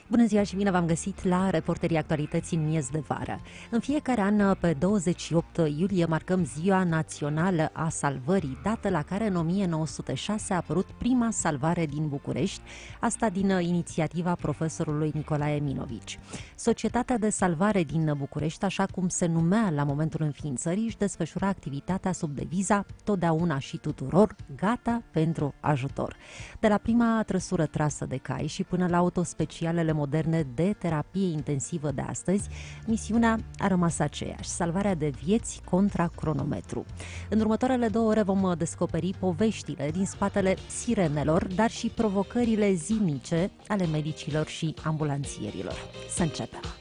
Bună ziua și bine v-am găsit la Reporterii Actualității în miez de vară. În fiecare an, pe 28 iulie, marcăm Ziua Națională a Salvării, dată la care în 1906 a apărut prima salvare din București, asta din inițiativa profesorului Nicolae Minovici. Societatea de Salvare din București, așa cum se numea la momentul înființării, își desfășura activitatea sub deviza "Totdeauna și tuturor, gata pentru ajutor". De la prima trăsură trasă de cai și până la autospecialele moderne de terapie intensivă de astăzi, misiunea a rămas aceeași: salvarea de vieți contra cronometru. În următoarele 2 ore vom descoperi poveștile din spatele sirenelor, dar și provocările zilnice ale medicilor și ambulanțierilor. Să începem!